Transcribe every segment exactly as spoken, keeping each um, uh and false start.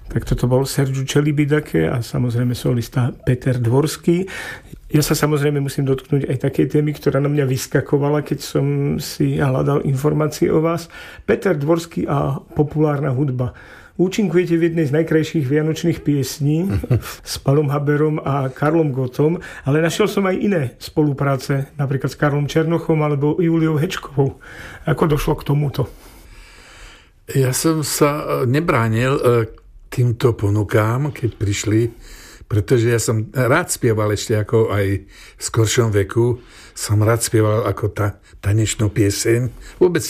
Tak toto bol Sergiu Celibidache a samozrejme solista Peter Dvorský. Ja sa samozrejme musím dotknúť aj takej témy, ktorá na mňa vyskakovala, keď som si hľadal informácie o vás. Peter Dvorský a populárna hudba. Účinkujete v jednej z najkrajších vianočných piesní s Palom Haberom a Karlom Gottom, ale našiel som aj iné spolupráce, napríklad s Karlom Černochom alebo Juliou Hečkovou. Ako došlo k tomuto? Ja som sa nebránil týmto ponukám, keď prišli, pretože ja som rád spieval ešte ako aj v skoršom veku. Som rád spieval ako ta, tanečnú pieseň. Vôbec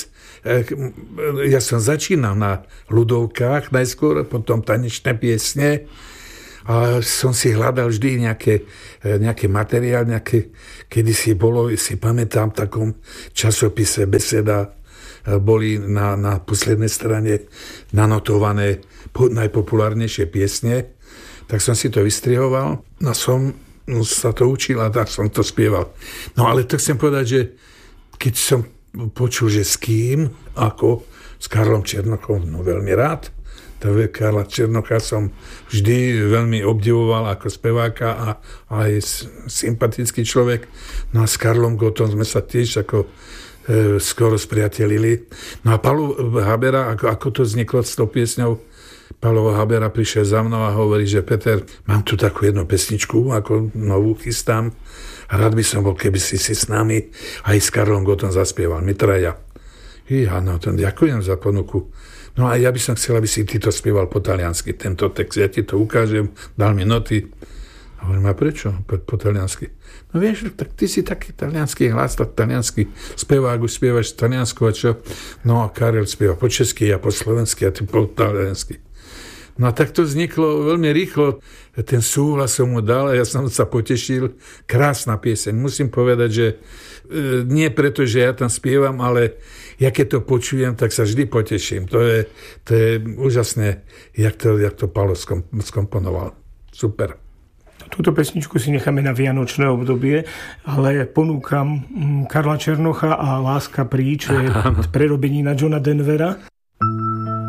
ja som začínal na ľudovkách najskôr, potom tanečné piesne a som si hľadal vždy nejaké, nejaké materiál, nejaké, kedysi bolo, si pamätám, v takom časopise Beseda boli na, na poslednej strane nanotované najpopulárnejšie piesne, tak som si to vystrihoval a som sa to učil a tak som to spieval. No ale to chcem povedať, že keď som počul, že s kým, ako s Karlom Černochom, no veľmi rád. Tak Karla Černocha som vždy veľmi obdivoval ako speváka a aj sympatický človek. No a s Karlom Gottom sme sa tiež ako e, skoro spriatelili. No a Paolo Habera, ako, ako to vzniklo s tou piesňou, Paolo Habera prišiel za mnou a hovorí, že Peter, mám tu takú jednu pesničku, ako novú chystám. A rád by som bol, keby si si s nami aj s Karlom Gottom zaspieval. My traja. Ja, no, to ďakujem za ponuku. No a ja by som chcel, aby si ty to spieval po taliansky, tento text. Ja ti to ukážem, dal mi noty. A hovorím, a prečo po, po taliansky? No vieš, tak ty si taký talianský hlas, tak taliansky spevák, už spievaš taliansku a čo? No a Karel spieva po česky, ja po slovensky a ty po taliansky. No a tak to vzniklo veľmi rýchlo. Ten súhlas som mu dal a ja som sa potešil. Krásna pieseň. Musím povedať, že e, nie preto, že ja tam spievam, ale ja keď to počujem, tak sa vždy poteším. To je, to je úžasné, jak to, jak to Paolo skomponoval. Super. Túto pesničku si necháme na vianočné obdobie, ale ponúkam Karla Černocha a Láska príč, čo je prerobení na Johna Denvera.